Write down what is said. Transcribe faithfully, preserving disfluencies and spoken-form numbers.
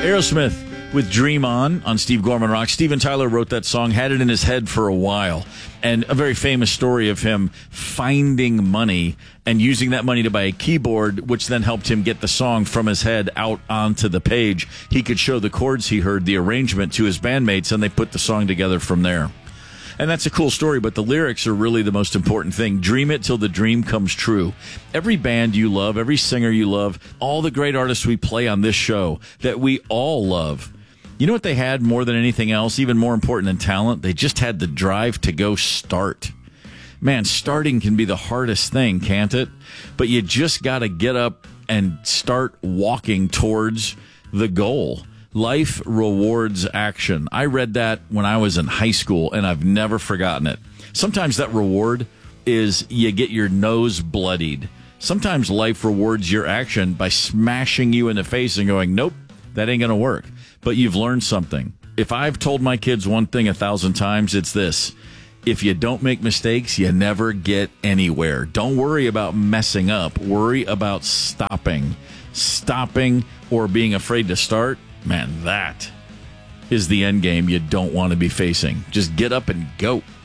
Aerosmith with Dream On on Steve Gorman Rock. Steven Tyler wrote that song, had it in his head for a while. And a very famous story of him finding money and using that money to buy a keyboard, which then helped him get the song from his head out onto the page. He could show the chords he heard, the arrangement, to his bandmates, and they put the song together from there. And that's a cool story, but the lyrics are really the most important thing. Dream it till the dream comes true. Every band you love, every singer you love, all the great artists we play on this show that we all love, you know what they had more than anything else, even more important than talent? They just had the drive to go start. Man, starting can be the hardest thing, can't it? But you just got to get up and start walking towards the goal. Life rewards action. I read that when I was in high school, and I've never forgotten it. Sometimes that reward is you get your nose bloodied. Sometimes life rewards your action by smashing you in the face and going, nope, that ain't going to work. But you've learned something. If I've told my kids one thing a thousand times, it's this. If you don't make mistakes, you never get anywhere. Don't worry about messing up. Worry about stopping. Stopping or being afraid to start. Man, that is the end game you don't want to be facing. Just get up and go.